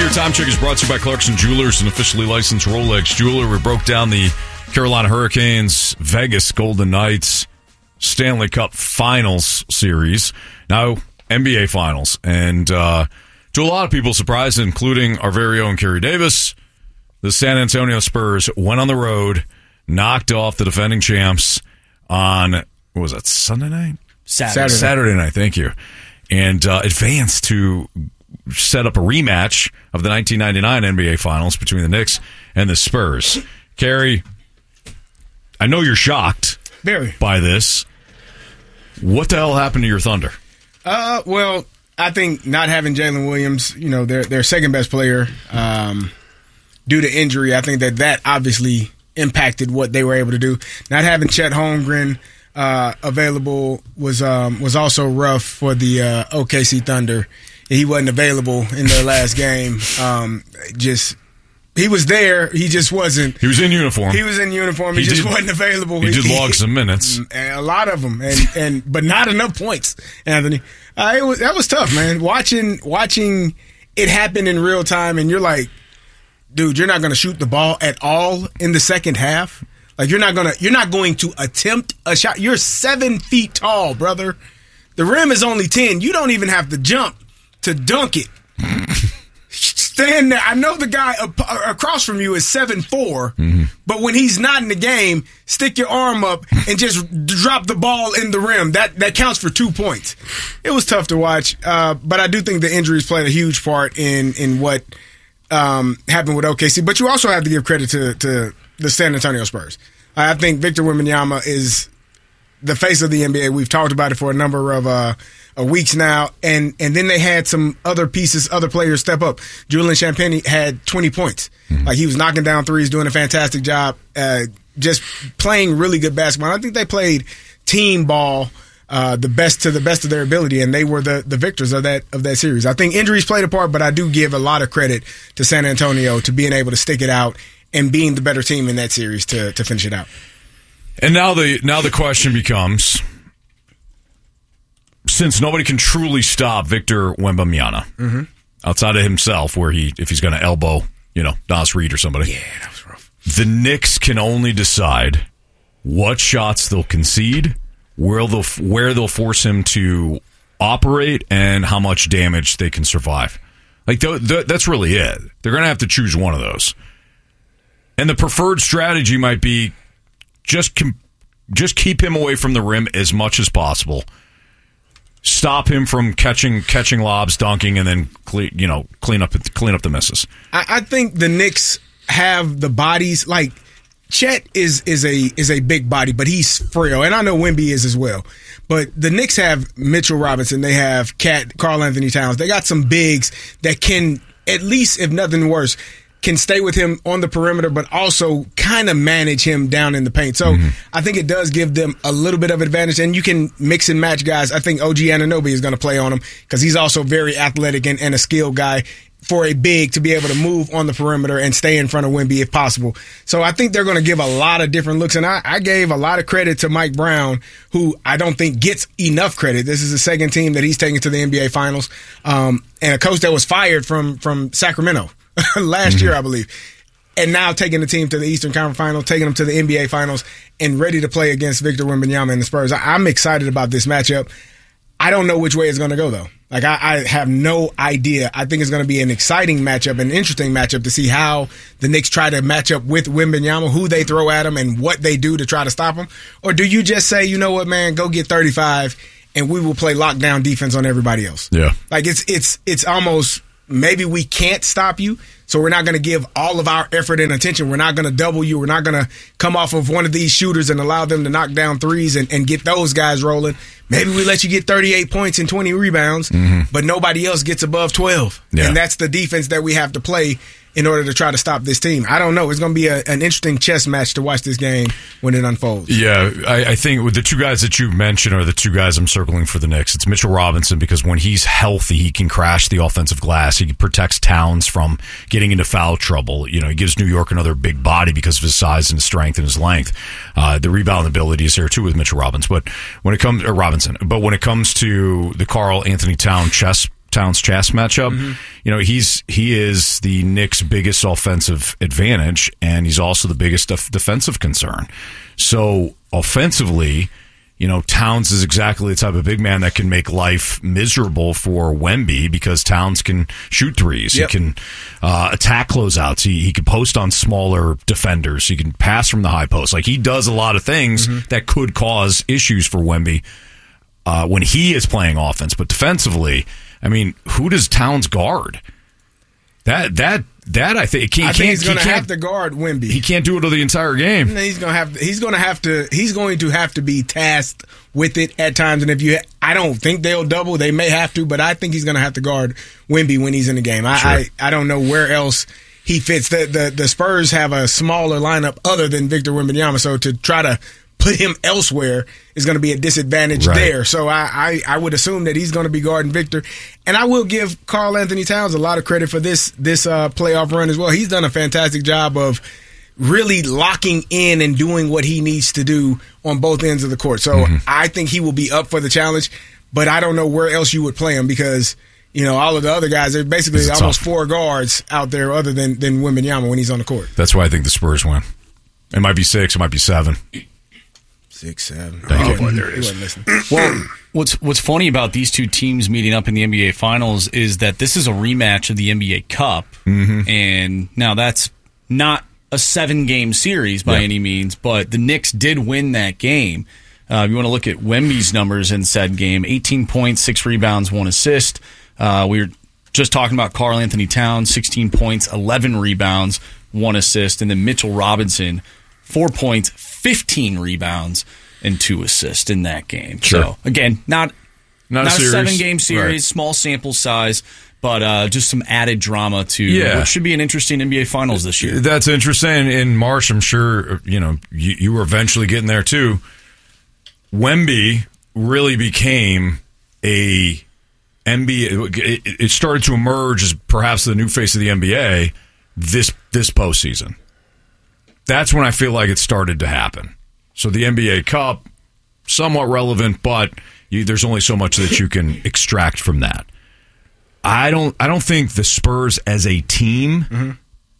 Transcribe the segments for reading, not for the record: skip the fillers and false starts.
Your time check is brought to you by Clarkson Jewelers, an officially licensed Rolex jeweler. We broke down the Carolina Hurricanes, Vegas Golden Knights, Stanley Cup Finals series, now NBA Finals. And to a lot of people's surprise, including our very own Kerry Davis, the San Antonio Spurs went on the road, knocked off the defending champs on, what was that, Sunday night? Saturday night, thank you. And advanced to set up a rematch of the 1999 NBA Finals between the Knicks and the Spurs. Kerry, I know you're shocked by this. What the hell happened to your Thunder? Well, I think not having Jalen Williams, their second best player, due to injury, I think that obviously impacted what they were able to do. Not having Chet Holmgren available was also rough for the OKC Thunder. He wasn't available in their last game. He was there. He just wasn't. He was in uniform. He just wasn't available. He did log some minutes. A lot of them, but not enough points, Anthony. That was tough, man. Watching it happen in real time, and you're like, dude, you're not going to shoot the ball at all in the second half. Like you're not going to attempt a shot. You're 7 feet tall, brother. The rim is only 10. You don't even have to jump to dunk it. Stand there. I know the guy across from you is 7'4", but when he's not in the game, stick your arm up and just drop the ball in the rim. That counts for 2 points. It was tough to watch, but I do think the injuries played a huge part in what happened with OKC. But you also have to give credit to the San Antonio Spurs. I think Victor Wembanyama is the face of the NBA. We've talked about it for a number of weeks now, and then they had some other pieces, other players step up. Julian Champagnie had 20 points. Like he was knocking down threes, doing a fantastic job, just playing really good basketball. I think they played team ball the best of their ability, and they were the victors of that series. I think injuries played a part, but I do give a lot of credit to San Antonio to being able to stick it out and being the better team in that series to finish it out. And now the question becomes, since nobody can truly stop Victor Wembanyama outside of himself, if he's going to elbow, Nas Reed or somebody. Yeah, that was rough. The Knicks can only decide what shots they'll concede, where they'll force him to operate, and how much damage they can survive. Like that's really it. They're going to have to choose one of those. And the preferred strategy might be just keep him away from the rim as much as possible. Stop him from catching lobs, dunking, and then clean up the misses. I think the Knicks have the bodies. Like Chet is a big body, but he's frail, and I know Wemby is as well. But the Knicks have Mitchell Robinson, they have Karl Anthony Towns. They got some bigs that can, at least if nothing worse, can stay with him on the perimeter, but also kind of manage him down in the paint. So I think it does give them a little bit of advantage, and you can mix and match guys. I think OG Anunoby is going to play on him because he's also very athletic and a skilled guy for a big to be able to move on the perimeter and stay in front of Wemby if possible. So I think they're going to give a lot of different looks, and I gave a lot of credit to Mike Brown, who I don't think gets enough credit. This is the second team that he's taken to the NBA Finals, and a coach that was fired from Sacramento last year, I believe, and now taking the team to the Eastern Conference Finals, taking them to the NBA Finals, and ready to play against Victor Wembanyama and the Spurs. I'm excited about this matchup. I don't know which way it's going to go, though. Like, I have no idea. I think it's going to be an exciting matchup, an interesting matchup to see how the Knicks try to match up with Wembanyama, who they throw at him, and what they do to try to stop him. Or do you just say, you know what, man, go get 35, and we will play lockdown defense on everybody else? Yeah. Like, it's almost, maybe we can't stop you, so we're not going to give all of our effort and attention. We're not going to double you. We're not going to come off of one of these shooters and allow them to knock down threes and get those guys rolling. Maybe we let you get 38 points and 20 rebounds, but nobody else gets above 12. Yeah. And that's the defense that we have to play in order to try to stop this team. I don't know. It's going to be an interesting chess match to watch this game when it unfolds. Yeah, I think with the two guys that you mentioned are the two guys I'm circling for the Knicks. It's Mitchell Robinson, because when he's healthy, he can crash the offensive glass. He protects Towns from getting into foul trouble. He gives New York another big body because of his size and his strength and his length. The rebound ability is there too with Mitchell Robinson. But when it comes to the Karl Anthony Towns chess Towns chess matchup. You know, he is the Knicks' biggest offensive advantage, and he's also the biggest defensive concern. So offensively, you know, Towns is exactly the type of big man that can make life miserable for Wemby because Towns can shoot threes. Yep. He can attack closeouts. He can post on smaller defenders. He can pass from the high post. Like, he does a lot of things that could cause issues for Wemby when he is playing offense. But defensively, I mean, who does Towns guard? That I think he's going to have to guard Wemby. He can't do it the entire game. He's going to have to be tasked with it at times. And I don't think they'll double. They may have to, but I think he's going to have to guard Wemby when he's in the game. I don't know where else he fits. The Spurs have a smaller lineup other than Victor Wembanyama, so to try to put him elsewhere is going to be a disadvantage there. So I would assume that he's going to be guarding Victor. And I will give Karl Anthony Towns a lot of credit for this playoff run as well. He's done a fantastic job of really locking in and doing what he needs to do on both ends of the court. So I think he will be up for the challenge, but I don't know where else you would play him because, you know, all of the other guys, they're basically almost four guards out there other than Wembanyama when he's on the court. That's why I think the Spurs win. It might be 6, it might be 7. 6, 7. Oh, boy, there it is. Well, what's funny about these two teams meeting up in the NBA Finals is that this is a rematch of the NBA Cup, and now that's not a 7-game series by any means, but the Knicks did win that game. If you want to look at Wemby's numbers in said game, 18 points, 6 rebounds, 1 assist. We were just talking about Karl Anthony Towns, 16 points, 11 rebounds, 1 assist, and then Mitchell Robinson, 4 points, 15 rebounds, and 2 assists in that game. Sure. So, again, not a 7-game series, right. Small sample size, but just some added drama to what should be an interesting NBA Finals this year. That's interesting. In March, I'm sure you were eventually getting there too. Wemby really became a NBA. It started to emerge as perhaps the new face of the NBA this postseason. That's when I feel like it started to happen. So the NBA Cup, somewhat relevant, but there's only so much that you can extract from that. I don't think the Spurs as a team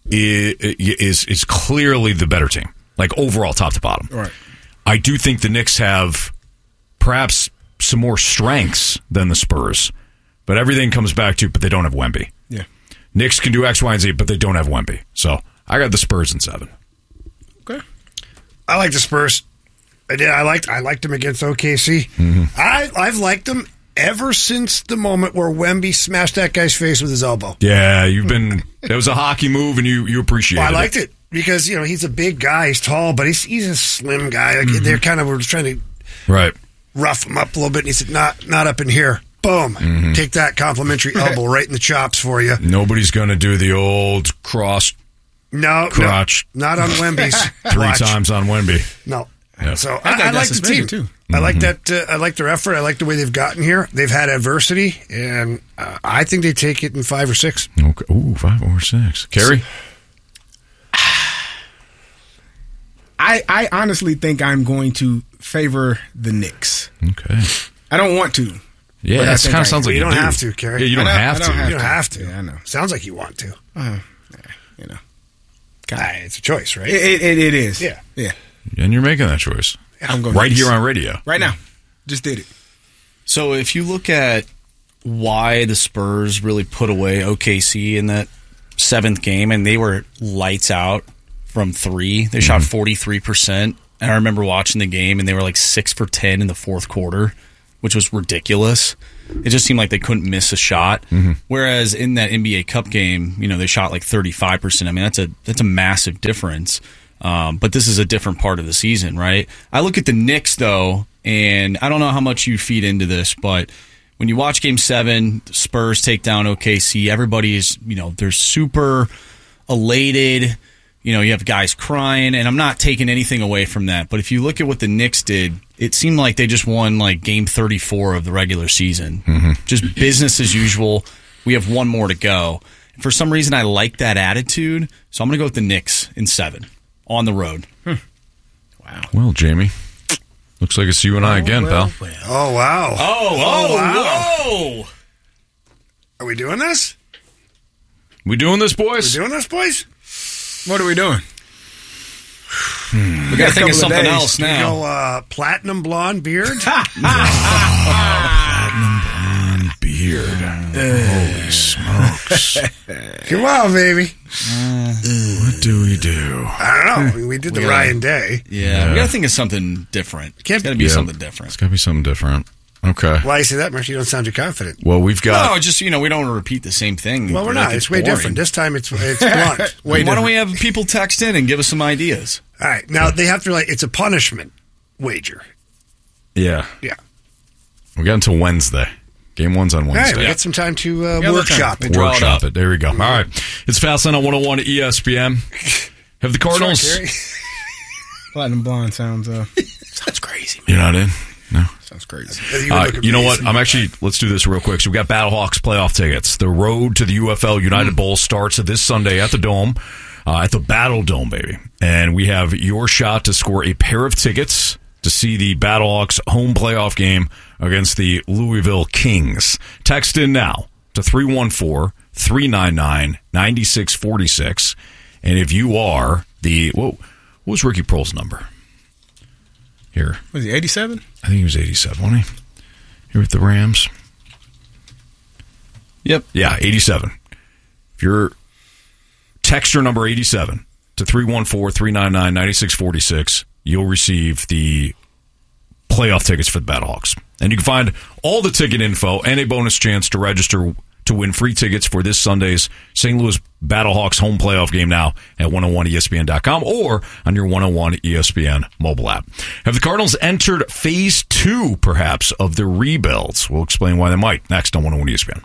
is clearly the better team, like overall top to bottom. Right. I do think the Knicks have perhaps some more strengths than the Spurs, but everything comes back to, but they don't have Wemby. Yeah. Knicks can do X, Y, and Z, but they don't have Wemby. So I got the Spurs in 7. Okay. I like the Spurs. I did. I liked them against OKC. I've liked them ever since the moment where Wemby smashed that guy's face with his elbow. Yeah, that was a hockey move, and you appreciated it. I liked it because he's a big guy, he's tall, but he's a slim guy. Like they're kind of were trying to rough him up a little bit, and he said, "Not up in here." Boom! Take that complimentary elbow right in the chops for you. Nobody's going to do the old cross. Crotch. No, not on Wemby's. 3 times on Wemby. No. Yeah. So I like the team too. I like that. I like their effort. I like the way they've gotten here. They've had adversity, and I think they take it in 5 or 6. Okay. Ooh, 5 or 6. Kerry? I honestly think I'm going to favor the Knicks. Okay. I don't want to. Yeah, that kind of sounds like you don't have to, Kerry. Yeah, you don't have to. You don't have to. Yeah, I know. Sounds like you want to. It's a choice, right? It is. Yeah. And you're making that choice. I'm going right here on radio. Right now. Just did it. So if you look at why the Spurs really put away OKC in that 7th game, and they were lights out from 3. They shot 43%. And I remember watching the game, and they were like 6 for 10 in the 4th quarter, which was ridiculous. It just seemed like they couldn't miss a shot. Whereas in that NBA Cup game, they shot like 35%. I mean, that's a massive difference. But this is a different part of the season, right? I look at the Knicks, though, and I don't know how much you feed into this, but when you watch Game 7, the Spurs take down OKC, everybody is, they're super elated. You have guys crying, and I'm not taking anything away from that. But if you look at what the Knicks did, it seemed like they just won like Game 34 of the regular season. Just business as usual. We have one more to go. And for some reason, I like that attitude, so I'm going to go with the Knicks in 7 on the road. Wow. Well, Jamie, looks like it's you and I again, pal. Oh, wow. Oh, wow. Whoa. Are we doing this? We doing this, boys? What are we doing? We got to think of something else now. You know, platinum blonde beard? Platinum blonde beard. Holy smokes. Come on, baby. What do we do? I don't know. We did the Ryan Day. Yeah, we got to think of something different. It's got to be something different. It's got to be something different. Okay. Why you say that, Mark? You don't sound too confident. Well, we've got... No, just, we don't want to repeat the same thing. Well, we're not. It's way different. This time it's blunt. Why don't we have people text in and give us some ideas? All right. Now, they have to, it's a punishment wager. Yeah. Yeah. We got until Wednesday. Game 1's on Wednesday. All right, we got some time to workshop it. Workshop it. There we go. All right. It's Fastline on 101 at ESPN. Have the Cardinals... Sorry, Platinum blonde sounds crazy. You're not in? No? Sounds crazy. You know what? Let's do this real quick. So we got Battlehawks playoff tickets. The road to the UFL United Bowl starts this Sunday at the Dome, at the Battle Dome, baby. And we have your shot to score a pair of tickets to see the Battlehawks home playoff game against the Louisville Kings. Text in now to 314-399-9646. And if you are what was Ricky Prohl's number? Here. Was he 87? I think he was 87, wasn't he? Here with the Rams. Yep. Yeah, 87. If you're texter number 87 to 314-399-9646, you'll receive the playoff tickets for the Battlehawks. And you can find all the ticket info and a bonus chance to register to win free tickets for this Sunday's St. Louis Battlehawks home playoff game now at 101ESPN.com or on your 101 ESPN mobile app. Have the Cardinals entered phase 2, perhaps, of their rebuilds? We'll explain why they might next on 101 ESPN.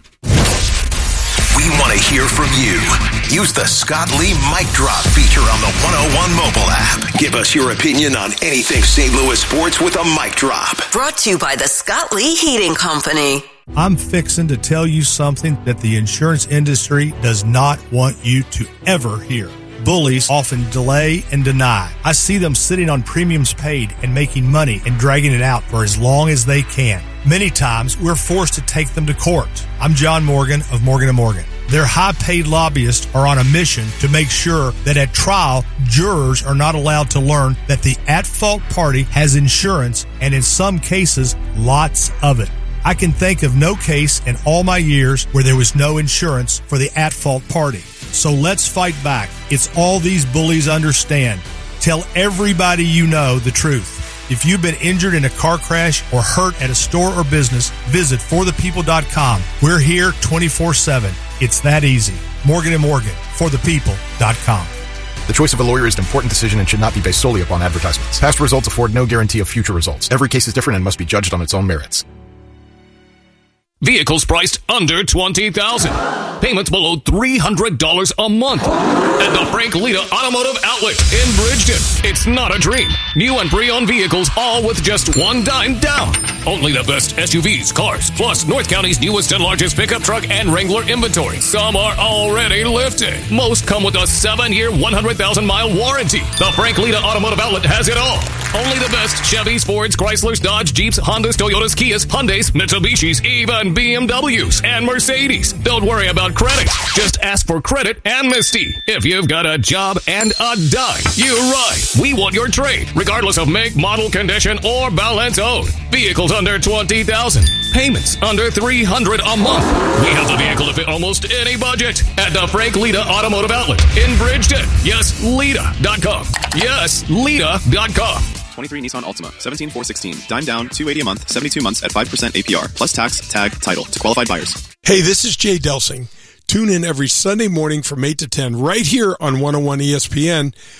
We want to hear from you. Use the Scott Lee Mic Drop feature on the 101 mobile app. Give us your opinion on anything St. Louis sports with a mic drop. Brought to you by the Scott Lee Heating Company. I'm fixing to tell you something that the insurance industry does not want you to ever hear. Bullies often delay and deny. I see them sitting on premiums paid and making money and dragging it out for as long as they can. Many times, we're forced to take them to court. I'm John Morgan of Morgan & Morgan. Their high-paid lobbyists are on a mission to make sure that at trial, jurors are not allowed to learn that the at-fault party has insurance, and in some cases, lots of it. I can think of no case in all my years where there was no insurance for the at-fault party. So let's fight back. It's all these bullies understand. Tell everybody you know the truth. If you've been injured in a car crash or hurt at a store or business, visit forthepeople.com. We're here 24/7. It's that easy. Morgan & Morgan, forthepeople.com. The choice of a lawyer is an important decision and should not be based solely upon advertisements. Past results afford no guarantee of future results. Every case is different and must be judged on its own merits. Vehicles priced under $20,000. Payments below $300 a month. At the Frank Lita Automotive Outlet in Bridgeton. It's not a dream. New and pre-owned vehicles, all with just $1 down. Only the best SUVs, cars, plus North County's newest and largest pickup truck and Wrangler inventory. Some are already lifted. Most come with a 7-year, 100,000-mile warranty. The Frank Lita Automotive Outlet has it all. Only the best Chevys, Fords, Chryslers, Dodge, Jeeps, Hondas, Toyotas, Kias, Hyundais, Mitsubishis, even BMWs and Mercedes. Don't worry about credit. Just ask for credit amnesty. If you've got a job and a dime, you're right. We want your trade, regardless of make, model, condition, or balance owed. Vehicles under $20,000. Payments under $300 a month. We have the vehicle to fit almost any budget at the Frank Lita Automotive Outlet in Bridgeton. Yes, Lita.com. Yes, Lita.com. 23 Nissan Altima, 17,416. Dime down, $280 a month, 72 months at 5% APR, plus tax, tag, title to qualified buyers. Hey, this is Jay Delsing. Tune in every Sunday morning from 8 to 10 right here on 101 ESPN